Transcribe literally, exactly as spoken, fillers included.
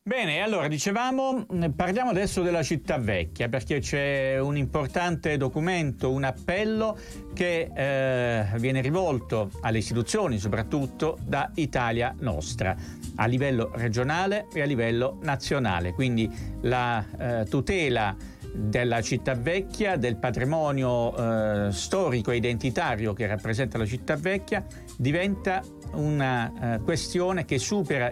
Bene, allora dicevamo, parliamo adesso della città vecchia, perché c'è un importante documento, un appello che eh, viene rivolto alle istituzioni, soprattutto da Italia Nostra, a livello regionale e a livello nazionale. Quindi la eh, tutela della città vecchia, del patrimonio eh, storico e identitario che rappresenta la città vecchia, diventa una uh, questione che supera